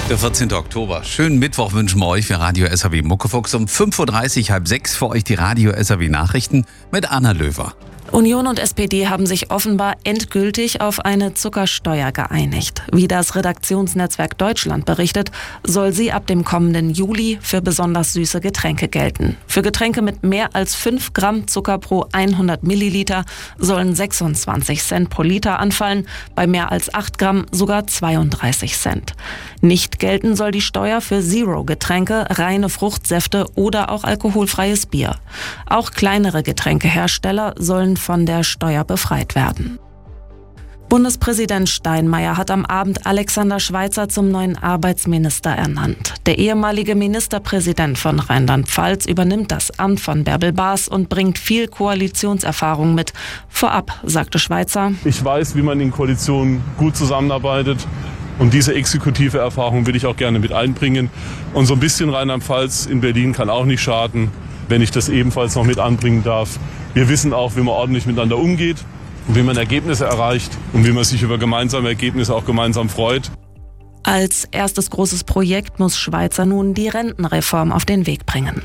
Der 14. Oktober. Schönen Mittwoch wünschen wir euch für Radio SAW Muckefuchs. Um 5.30 Uhr, halb 6 für euch die Radio SAW Nachrichten mit Anna Löwer. Union und SPD haben sich offenbar endgültig auf eine Zuckersteuer geeinigt. Wie das Redaktionsnetzwerk Deutschland berichtet, soll sie ab dem kommenden Juli für besonders süße Getränke gelten. Für Getränke mit mehr als 5 Gramm Zucker pro 100 Milliliter sollen 26 Cent pro Liter anfallen, bei mehr als 8 Gramm sogar 32 Cent. Nicht gelten soll die Steuer für Zero-Getränke, reine Fruchtsäfte oder auch alkoholfreies Bier. Auch kleinere Getränkehersteller sollen von der Steuer befreit werden. Bundespräsident Steinmeier hat am Abend Alexander Schweitzer zum neuen Arbeitsminister ernannt. Der ehemalige Ministerpräsident von Rheinland-Pfalz übernimmt das Amt von Bärbel Baas und bringt viel Koalitionserfahrung mit. Vorab sagte Schweitzer: Ich weiß, wie man in Koalitionen gut zusammenarbeitet. Und diese exekutive Erfahrung will ich auch gerne mit einbringen. Und so ein bisschen Rheinland-Pfalz in Berlin kann auch nicht schaden, wenn ich das ebenfalls noch mit anbringen darf. Wir wissen auch, wie man ordentlich miteinander umgeht, wie man Ergebnisse erreicht und wie man sich über gemeinsame Ergebnisse auch gemeinsam freut. Als erstes großes Projekt muss Schweitzer nun die Rentenreform auf den Weg bringen.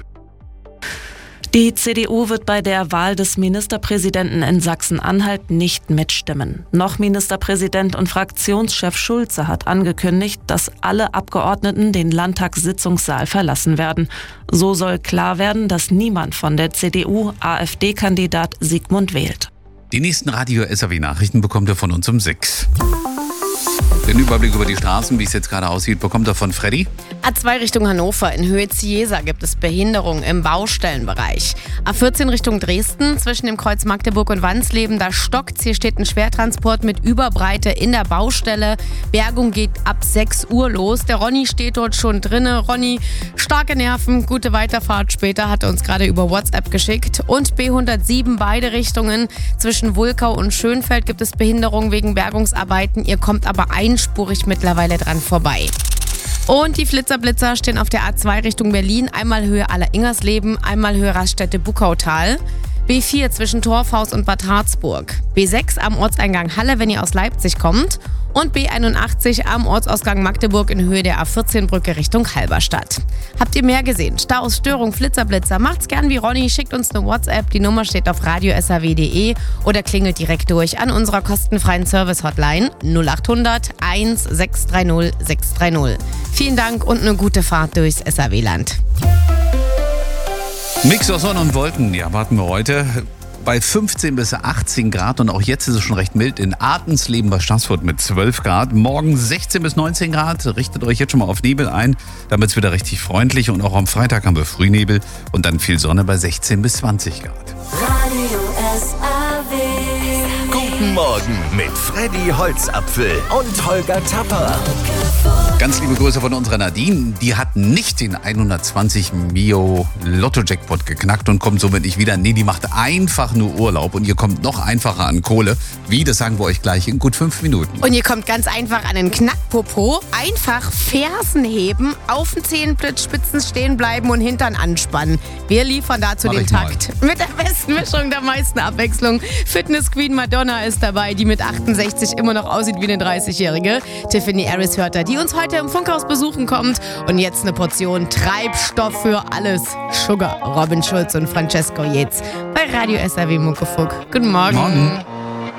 Die CDU wird bei der Wahl des Ministerpräsidenten in Sachsen-Anhalt nicht mitstimmen. Noch Ministerpräsident und Fraktionschef Schulze hat angekündigt, dass alle Abgeordneten den Landtagssitzungssaal verlassen werden. So soll klar werden, dass niemand von der CDU AfD-Kandidat Sigmund wählt. Die nächsten Radio SAW Nachrichten bekommt ihr von uns um 6. Den Überblick über die Straßen, wie es jetzt gerade aussieht, bekommt er von Freddy. A2 Richtung Hannover, in Höhe Ziesa gibt es Behinderung im Baustellenbereich. A14 Richtung Dresden, zwischen dem Kreuz Magdeburg und Wansleben, da stockt's. Hier steht ein Schwertransport mit Überbreite in der Baustelle. Bergung geht ab 6 Uhr los. Der Ronny steht dort schon drinne. Ronny, starke Nerven, gute Weiterfahrt später, hat er uns gerade über WhatsApp geschickt. Und B107 beide Richtungen, zwischen Wulkau und Schönfeld gibt es Behinderung wegen Bergungsarbeiten. Ihr kommt aber einspurig mittlerweile dran vorbei. Und die Flitzer-Blitzer stehen auf der A2 Richtung Berlin, einmal Höhe Aller-Ingersleben, einmal Höhe Raststätte-Buckautal. B4 zwischen Torfhaus und Bad Harzburg. B6 am Ortseingang Halle, wenn ihr aus Leipzig kommt. Und B81 am Ortsausgang Magdeburg in Höhe der A14-Brücke Richtung Halberstadt. Habt ihr mehr gesehen? Staus, Störung, Flitzer-Blitzer? Macht's gern wie Ronny, schickt uns eine WhatsApp. Die Nummer steht auf radiosaw.de oder klingelt direkt durch an unserer kostenfreien Service-Hotline 0800 1630 630. Vielen Dank und eine gute Fahrt durchs SAW-Land. Mix aus Sonne und Wolken, ja, warten wir heute bei 15 bis 18 Grad und auch jetzt ist es schon recht mild in Artensleben bei Stassfurt mit 12 Grad. Morgen 16 bis 19 Grad, richtet euch jetzt schon mal auf Nebel ein, damit es wieder richtig freundlich und auch am Freitag haben wir Frühnebel und dann viel Sonne bei 16 bis 20 Grad. Radio SAW. Guten Morgen mit Freddy Holzapfel und Holger Tapper. Ganz liebe Grüße von unserer Nadine. Die hat nicht den 120 Mio Lotto-Jackpot geknackt und kommt somit nicht wieder. Nee, die macht einfach nur Urlaub und ihr kommt noch einfacher an Kohle. Wie, das sagen wir euch gleich in gut 5 Minuten. Und ihr kommt ganz einfach an den Knackpopo. Einfach Fersen heben, auf den Zehenspitzen stehen bleiben und Hintern anspannen. Wir liefern dazu den Takt. Mit der besten Mischung, der meisten Abwechslung. Fitness Queen Madonna ist dabei, die mit 68 immer noch aussieht wie eine 30-Jährige. Tiffany Harris hört da, die uns heute im Funkhaus besuchen kommt. Und jetzt eine Portion Treibstoff für alles. Sugar, Robin Schulz und Francesco Yates bei Radio SAW Muckefuck. Guten Morgen. Morgen.